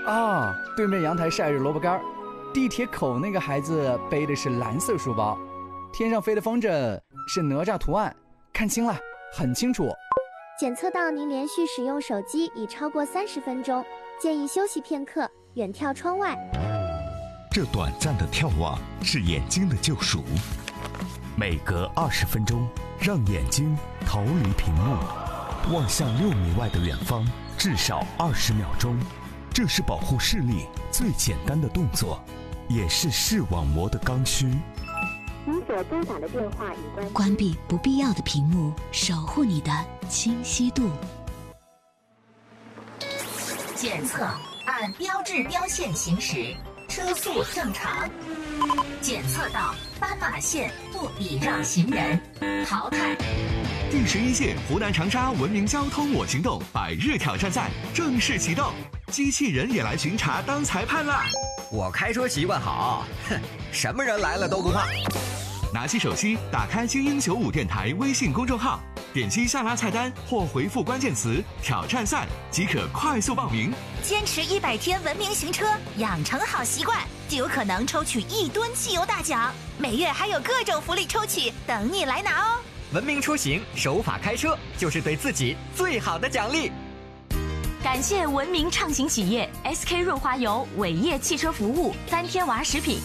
啊，对面阳台晒着萝卜干，地铁口那个孩子背的是蓝色书包，天上飞的风筝是哪吒图案，看清了，很清楚。 检测到您连续使用手机已超过30分钟，建议休息片刻，远眺窗外。 这短暂的眺望是眼睛的救赎，每隔20分钟，让眼睛逃离屏幕，望向6米外的远方，至少20秒钟。这是保护视力最简单的动作，也是视网膜的刚需。 您所拨打的电话已关闭不必要的屏幕，守护你的清晰度。 检测按标志标线行驶，车速正常。检测到斑马线不礼让行人，淘汰。 第11届湖南长沙文明交通我行动100日挑战赛正式启动，机器人也来巡查当裁判啦！ 我开车习惯好，什么人来了都不怕。 拿起手机，打开精英95电台微信公众号，点击下拉菜单或回复关键词“挑战赛”即可快速报名。 坚持100天文明行车，养成好习惯，就有可能抽取1吨汽油大奖。每月还有各种福利抽取等你来拿哦！ 文明出行，守法开车，就是对自己最好的奖励。 感谢文明畅行企业 SK 润滑油、伟业汽车服务、3天娃食品。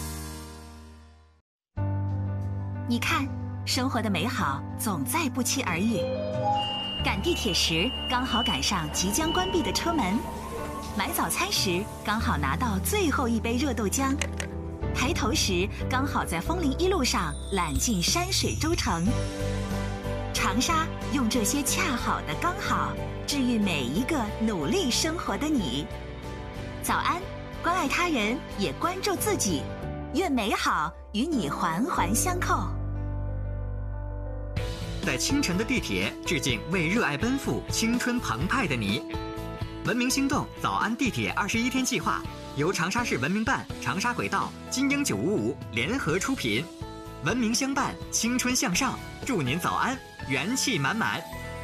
你看，生活的美好总在不期而遇。赶地铁时，刚好赶上即将关闭的车门；买早餐时，刚好拿到最后一杯热豆浆；抬头时，刚好在枫林一路上揽尽山水洲城。长沙用这些恰好的刚好，治愈每一个努力生活的你。早安，关爱他人，也关注自己。愿美好与你环环相扣。 在清晨的地铁，致敬为热爱奔赴、青春澎湃的你。文明心动早安地铁21天计划由长沙市文明办、长沙轨道、金鹰955联合出品。文明相伴，青春向上，祝您早安，元气满满。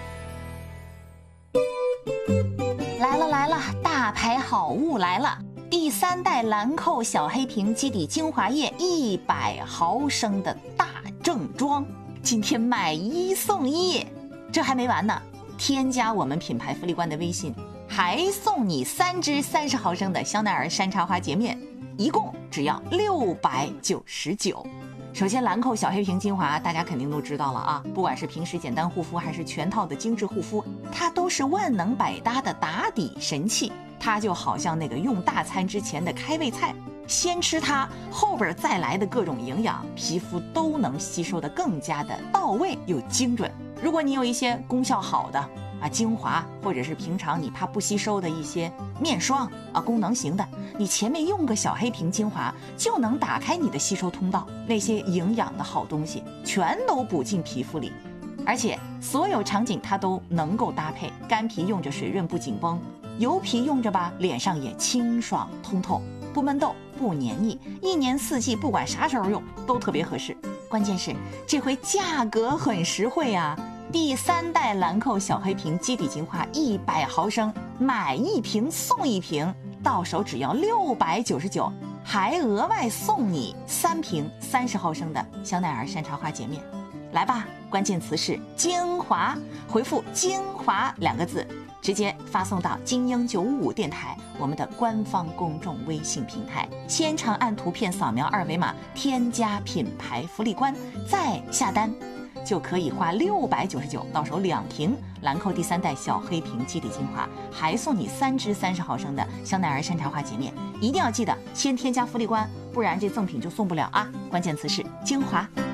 来了，大牌好物来了！第3代兰蔻小黑瓶基底精华液100毫升的大正装，今天买1送1。这还没完呢，添加我们品牌福利官的微信，还送你3支30毫升的香奈儿山茶花洁面，一共只要699。首先，兰蔻小黑瓶精华大家肯定都知道了啊，不管是平时简单护肤还是全套的精致护肤，它都是万能百搭的打底神器。它就好像那个用大餐之前的开胃菜，先吃它，后边再来的各种营养，皮肤都能吸收的更加的到位又精准。如果你有一些功效好的精华，或者是平常你怕不吸收的一些面霜功能型的，你前面用个小黑瓶精华就能打开你的吸收通道，那些营养的好东西全都补进皮肤里。而且所有场景它都能够搭配，干皮用着水润不紧绷，油皮用着吧脸上也清爽通透，不闷痘不黏腻，1年4季不管啥时候用都特别合适。关键是这回价格很实惠啊！第3代兰蔻小黑瓶基底精华100毫升，买1瓶送1瓶，到手只要699，还额外送你3瓶30毫升的香奈儿山茶花洁面。来吧，关键词是精华，回复精华2个字，直接发送到金鹰955电台我们的官方公众微信平台，现场按图片扫描2维码添加品牌福利官，再下单就可以花699，到手2瓶兰蔻第3代小黑瓶基底精华，还送你3支30毫升的香奈儿山茶花洁面。一定要记得先添加福利官，不然这赠品就送不了啊！关键词是精华。